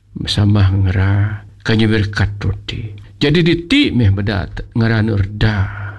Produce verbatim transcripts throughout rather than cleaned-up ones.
Samah ngera kanyi berkat roti. Jadi ditik meh bedat ngera nurda.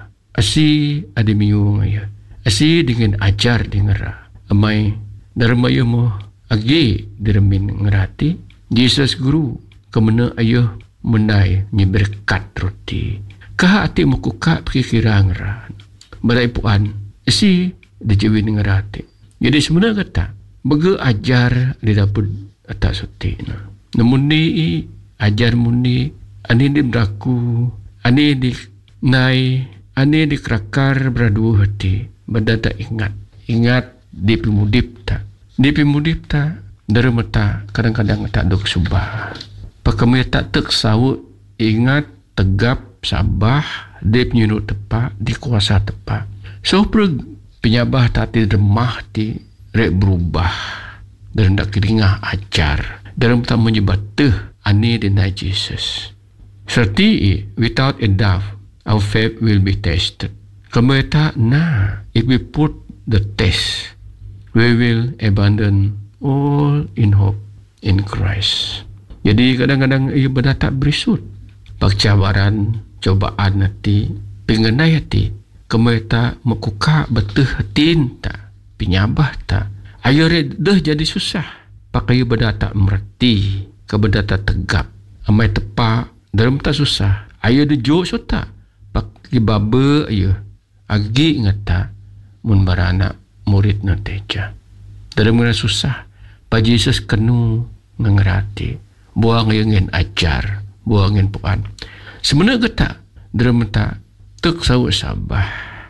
Asi adi miu ngaya. Asi dengan ajar di ngera. Amai darmayu mo agi diremin ngerati. Jesus guru kemana ayuh menai nyi berkat roti. Kah ati mukuka pikira ngera. Badai puan asi dijewin ngerati. Jadi sebenarnya kata bege ajar di dapur atas suti. Namun ni ajar muni ani di beraku, ani di nai, ani di kerakar beradu hati. Berdata ingat, ingat di pimudip tak, di pimudip tak, dari mata kadang-kadang tak duk subah. Pakamnya tak tek sawut, ingat tegap sabah, di penyunut tepat, di kuasa tepat. So per penyabah tak ti remah ti rek berubah dan tak keringah ajar. Dalam tak menyebut teh ani dengan Jesus. Serti without a doubt our faith will be tested. Kamu tak nah, if we put the test, we will abandon all in hope in Christ. Jadi kadang-kadang ia benar tak berisut. Pagcabaran, cobaan hati, pengenai hati. Kamu tak mekuka betuh hatin tak, penyabah tak. Ayo dah jadi susah. Pakai benda tak merti, ke benda tak tegap. Amai tepak, dalam tak susah. Ayah dia jok so tak. Pakai baba ayah. Agi ngata, mun baranak murid na teja. Dalam kena susah. Pa Jesus kenu ngerati. Buang yang ajar. Buang yang puan. Sebenarnya kata, dalam tak tek sawut sabah.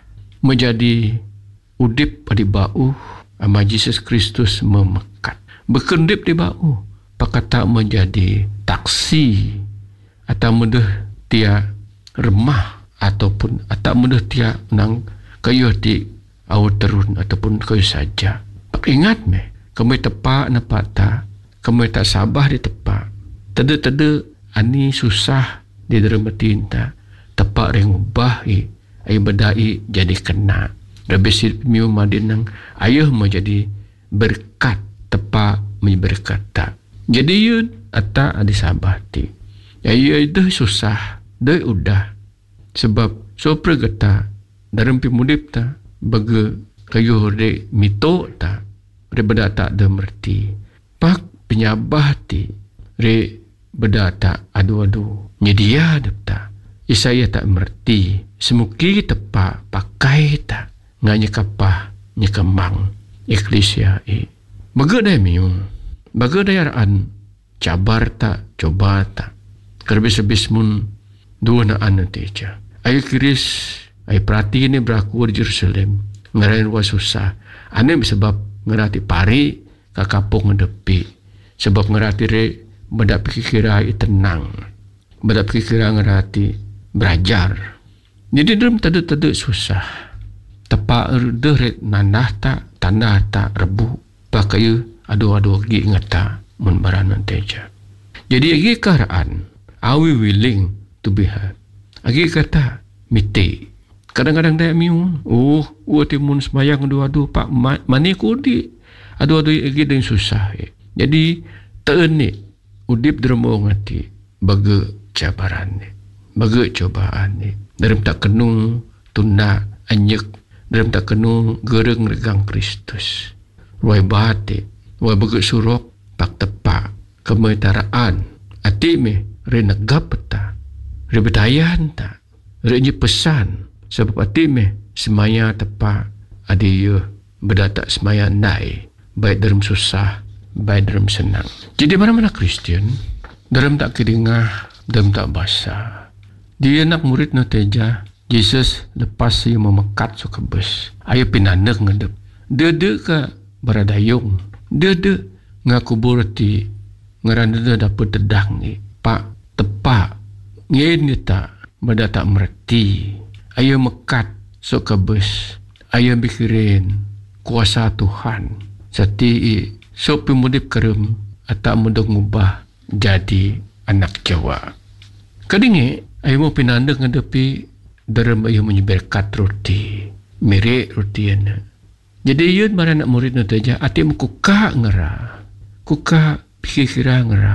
Menjadi udip adi bau. Ama Jesus Kristus memekat. Berkendip di bau. Pakata menjadi taksi. Atau mudah tia remah. Ataupun atau mudah tia nang kayu di awal terun. Ataupun kayu saja. Pak ingat meh. Kamu tepak nampak tak. Kamu tak sabar di tepak. Tada-tada ani susah di dalam tinta. Tepak ring ubah i. Ayah bedai jadi kena. Rabisi miu madinang. Ayah mau jadi berkat. Tepak berkat tak. Jadi yun ata adi sabati. Ayah itu susah. Dah udah. Sebab sopra gata. Dalam pimudip ta. Baga kayu hore mito ta. Re beda tak ada merti. Pak penyabah ti. Re beda tak adu-adu. Nyedia dapta. Isaya tak merti. Semuki tepak pakai tak. Nga nyekapah nyekemang. Eklesia i. Baga dah miu. Baga dah yaraan. Cabar tak. Coba tak. Kerbis-habis mun. Dua na anu teja. Ayo kiris. Ayo perhati ni beraku di Jerusalem. Ngarain wa susah. Ane sebab ngerati pari. Kakapung ngedepi. Sebab ngerati re. Badak pikira tenang. Badak pikira ngerati. Belajar. Jadi dalam taduk-taduk susah. Tepak dah re nandah tak. Tandah tak rebu. Pakai adu-adu gi ngata. Mun baranan teja. Jadi agi karaan. Are we willing to be heard? Agi kata. Miti. Kadang-kadang dia miu. Oh. Oh timun semayang adu-adu. Pak mani kudi. Adu-adu agi dan susah. Jadi. Teun ni. Udip derma ngati. Baga cabaran ni. Baga cobaan ni. Dalam tak kenung. Tuna. Anyek. Dalam tak kenung. Gereng regang Kristus. Wai bahati. Wai baga surok. Pak tepak. Kemetaraan. Ati me. Re negap tak. Re betayan tak. Re nye pesan. Sebab ati me. Semaya tepak. Adi ye. Berdatak semaya nai. Baik dalam susah. Baik dalam senang. Jadi mana-mana Kristian. Dalam tak kedingah. Dalam tak basah. Dia nak murid no teja. Jesus lepas ia memekat so kebes. Ayo pinanek ngedep. Dede ka beradayung. Dede ngaku burti. Ngeranda dapat dedang ni. Pak tepak. Ngin tak. Bada tak merti. Ayo mekat so kebes. Ayo bikirin. Kuasa Tuhan. Sati so pimudip kerem. Atau mudah ngubah. Jadi anak Jawa. Kadingi. Ayo mau pinandang ngadepi. Dalam ayo menyeberkat roti. Mirip roti yana. Jadi yun mara nak murid na taja. Ati mo kuka ngera. Kuka pikir-kira ngera.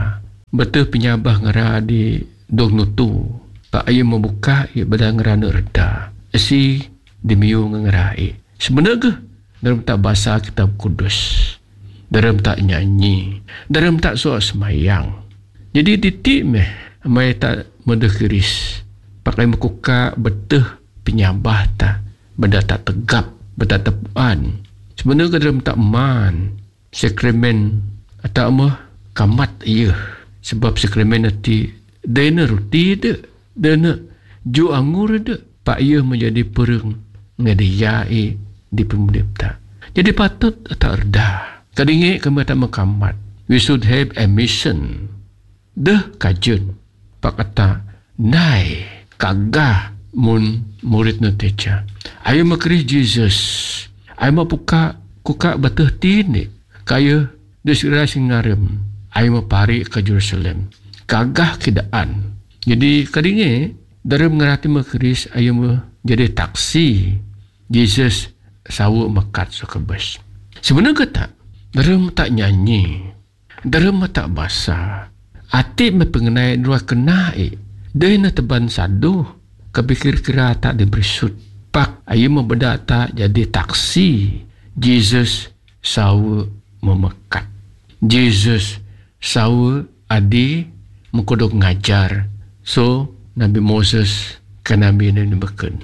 betul penyabah ngera di dog nutu pak ayo membuka ia badang ngerana reda si demiu ngerai sebenarnya dalam tak bahasa kitab kudus, dalam tak nyanyi, dalam tak soal semayang. Jadi titik meh mai tak mendekiris pakai mekuka beteh penyabah ta benda tak tegap benda tepuan sebenarnya dalam tak man sakramen atau mah kamat iya sebab sakramen nanti dana ruti de dana ju anggur de pak ia menjadi pereng ngediyai di pemudip tak jadi patut tak reda kadinge kami tak mekamat we should have a mission deh kajun pak kata nai kagah mun murid neteja ayo makri Jesus ayo mapuka kuka bateh tini kaya desira singarem ayo mapari ke Jerusalem kagah kidaan jadi kadinge dalam mengerti makris ayo jadi taksi Jesus sawu mekat sekebes sebenarnya tak dalam tak nyanyi dalam tak basah ati mempengenai dua kenai dena teban sadu kepikir kira tak dibersut pak ayo membeda tak jadi taksi Jesus sawu memekat Jesus sawu adi mengkodok ngajar so Nabi Moses ke Nabi ini beken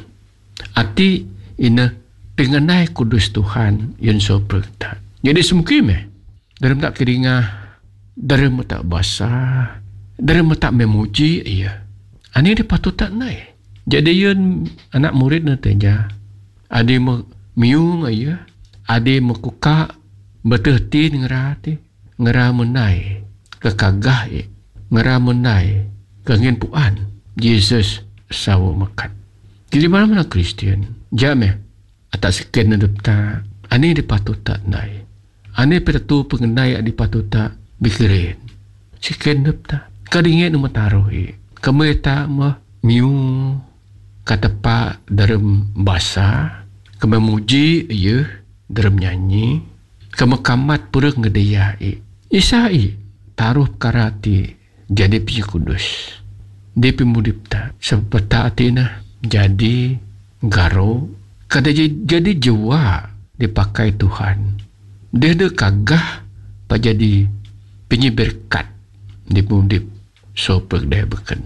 ati ina pengenai kudus Tuhan yang so perta jadi semungkin meh dalam tak kiringah dalam tak basah dalam tak memuji iya ani dia patut tak naik jadi yun anak murid nanti ja ade mo miung iya ade mo kuka betehti ngerati ngera menai kekagah i ngera menai kengin puan Jesus sawo mekat jadi mana mana Kristian jame atas sekian nedepta ani dia patut tak naik ani pertu pengenai di patut tak bikirin sekian nedepta kadingin nama taruhi kami tak mah miung kata pak dalam bahasa kami muji iya dalam nyanyi kami kamat pura ngedayai isai taruh karati jadi punya kudus dia pemudip tak seperti atina jadi garo kada jadi jiwa dipakai Tuhan dia ada kagah pak jadi penyeberkat di pemudip sopek dia beken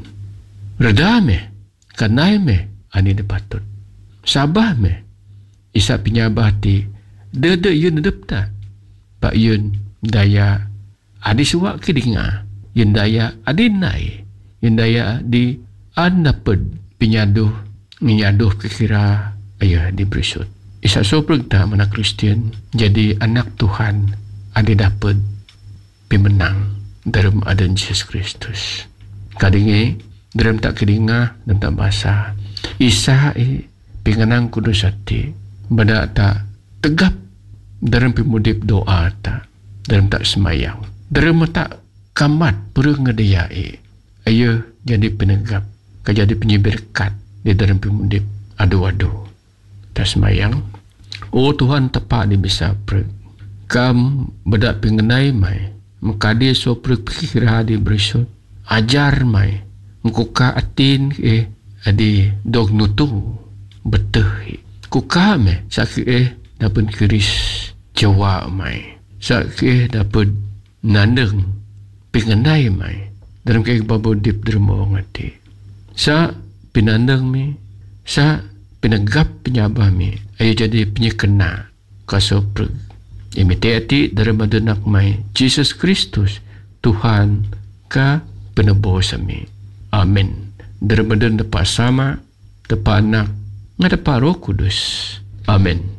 reda meh kanai meh ani de patut sabah meh isa penyabati de de yun depta pak yun daya adi suwak kidinga yun daya adi nai yun daya di andaped penyaduh menyaduh kekira ayah dibersut isa sopek ta mana Kristian jadi anak Tuhan adi dapat pemenang dalam adan Yesus Kristus kadinge dalam tak kidinga dan tak basah isa i pengenang kudus hati benda tak tegap dalam pemudip doa tak dalam tak semayang dalam tak kamat perlu ngedayai ayo jadi penegap jadi penyeberkat di dalam pemudip adu-adu tak semayang oh Tuhan tepat dia bisa per kam bedak pengenai mai maka dia so perkira dia bersut ajar mai kuka atin eh adi dog nutu beteh kuka me sakit eh dapat keris jawa mai sakit eh dapat nandeng pengenai mai dalam kaya babo dip dermo ngati sa pinandeng mi sa pinagap penyabah mi ayo jadi penyekena kasopreg imite ati dalam adunak mai Jesus Kristus Tuhan ka penebus mi amin. Daripada depan sama, depan anak, nggak depan Roh Kudus. Amin.